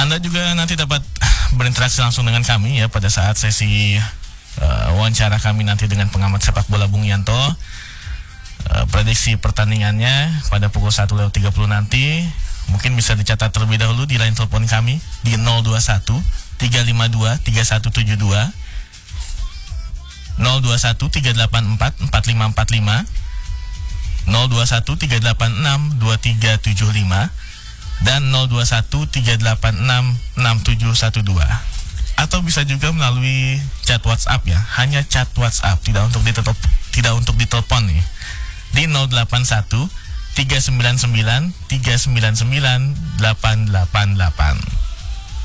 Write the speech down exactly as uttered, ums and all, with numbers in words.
Anda juga nanti dapat berinteraksi langsung dengan kami ya pada saat sesi uh, wawancara kami nanti dengan pengamat sepak bola Bung Yanto. Uh, prediksi pertandingannya pada pukul satu lewat tiga puluh nanti mungkin bisa dicatat terlebih dahulu di line telepon kami di nol dua satu tiga lima dua tiga satu tujuh dua, nol dua satu tiga delapan empat empat lima empat lima, nol dua satu tiga delapan enam dua tiga tujuh lima, dan nol dua satu tiga delapan enam enam tujuh satu dua. Atau bisa juga melalui chat WhatsApp ya, hanya chat WhatsApp, tidak untuk ditelepon, tidak untuk ditelepon nih. Di nol delapan satu tiga sembilan sembilan tiga sembilan sembilan delapan delapan delapan.